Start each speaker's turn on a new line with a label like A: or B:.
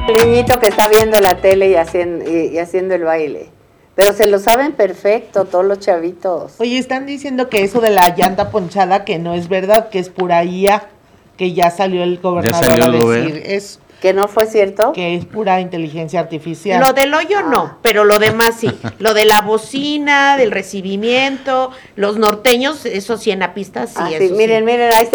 A: El niñito que está viendo la tele y haciendo el baile. Pero se lo saben perfecto todos los chavitos.
B: Oye, están diciendo que eso de la llanta ponchada, que no es verdad, que es pura IA, que ya salió el gobernador a decir eso.
A: ¿Que no fue cierto?
B: Que es pura inteligencia artificial.
C: Lo del hoyo no, pero lo demás sí. Lo de la bocina, del recibimiento, los norteños, eso sí en la pista sí.
A: Sí, miren, ahí está